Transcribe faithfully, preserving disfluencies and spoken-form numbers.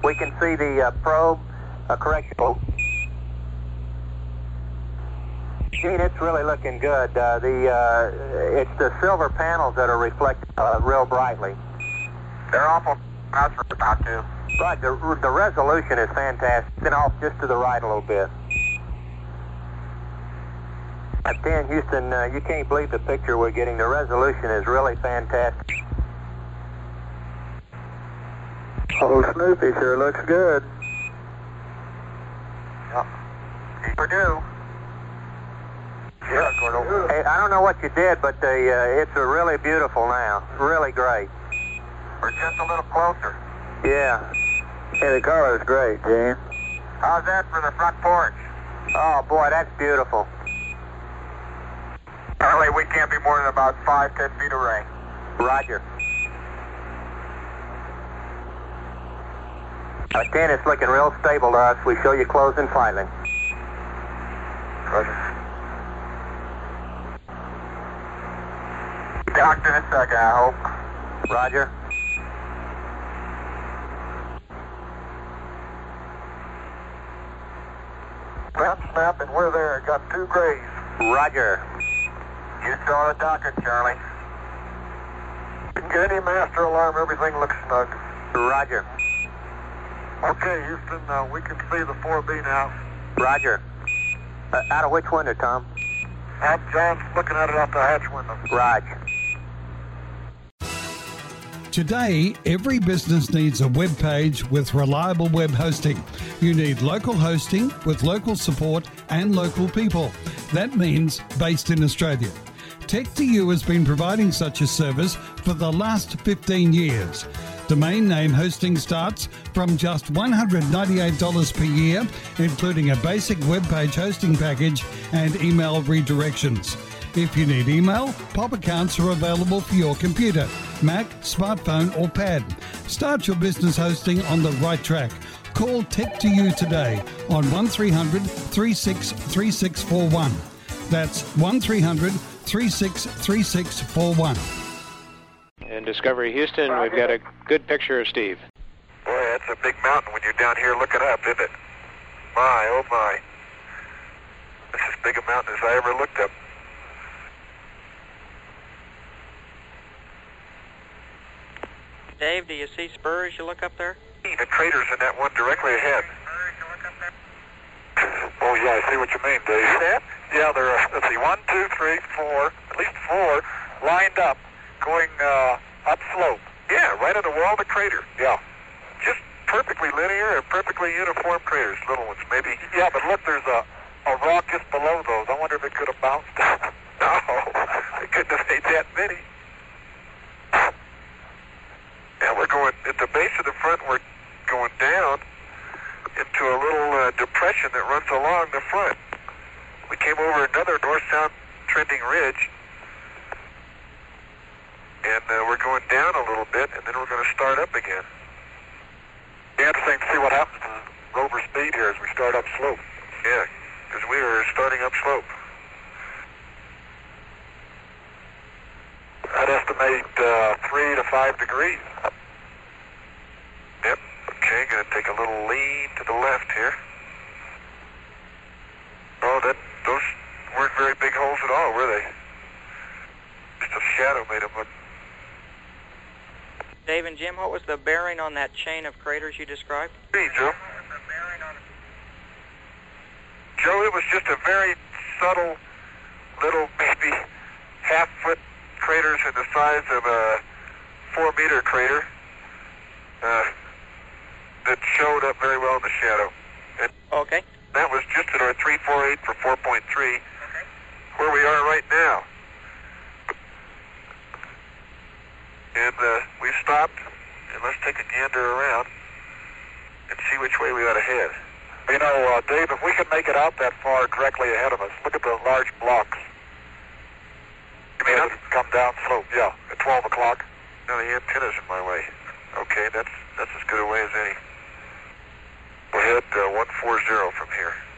We can see the uh, probe. Uh, correction. Oh. Gene, it's really looking good. Uh, the uh, it's the silver panels that are reflected uh, real brightly. They're awful. That's what we're about to. Right. The, the resolution is fantastic. Then off just to the right a little bit. I tell you, Houston, uh, you can't believe the picture we're getting. The resolution is really fantastic. Oh, Snoopy sure looks good. Yep. Keep do. Yeah, Gordo. Hey, I don't know what you did, but the, uh, it's a really beautiful now. Really great. We're just a little closer. Yeah. Yeah, the color's great, Gene. How's that for the front porch? Oh, boy, that's beautiful. Apparently, we can't be more than about five, ten feet away. Roger. Again, it's looking real stable to us. We show you closing filing. Roger. Docked in a second, I hope. Roger. Ground snap, and we're there. Got two grays. Roger. You saw the docket, Charlie. Didn't get any master alarm. Everything looks snug. Roger. Okay, Houston, uh, we can see the four B now. Roger. Uh, out of which window, Tom? Out, John's looking at it out the hatch window. Roger. Today, every business needs a web page with reliable web hosting. You need local hosting with local support and local people. That means based in Australia. Tech two U has been providing such a service for the last fifteen years. Domain name hosting starts from just one hundred ninety-eight dollars per year, including a basic web page hosting package and email redirections. If you need email, pop accounts are available for your computer, Mac, smartphone or pad. Start your business hosting on the right track. Call Tech two U today on one three hundred, three six three six four one. That's one three hundred, three six three six four one. In Discovery Houston, we've got a good picture of Steve. Boy, that's a big mountain when you're down here looking up, isn't it? My, oh my. That's as big a mountain as I ever looked up. Dave, do you see spurs you look up there? The crater's in that one directly ahead. Oh, yeah, I see what you mean, Dave. See that? Yeah, there are, let's see, one, two, three, four, at least four, lined up, going uh, upslope. Yeah, right on the wall of the crater. Yeah. Just perfectly linear and perfectly uniform craters, little ones, maybe. Yeah, but look, there's a, a rock just below those. I wonder if it could have bounced. No, it couldn't have made that many. Yeah, we're going, at the base of the front, we're going down into a little uh, depression that runs along the front. We came over another north-south trending ridge, and uh, we're going down a little bit, and then we're going to start up again. Be interesting to see what happens to rover speed here as we start up slope. Yeah, because we are starting up slope. I'd estimate uh, three to five degrees. Yep. Okay, going to take a little lean to the left here. Oh, that those weren't very big holes at all, were they? Just a shadow made them look. Dave and Jim, what was the bearing on that chain of craters you described? Hey, Joe. Joe, it was just a very subtle, little, maybe half-foot craters in the size of a four-meter crater uh, that showed up very well in the shadow. And okay. That was just at our three four eight for four point three, okay, where we are right now. And uh, we stopped, and let's take a gander around and see which way we ought to head. You know, uh, Dave, if we could make it out that far directly ahead of us, look at the large blocks. You mean, come down slope, yeah, at twelve o'clock. No, the antenna's in my way. Okay, that's that's as good a way as any. We'll head uh, one four zero from here.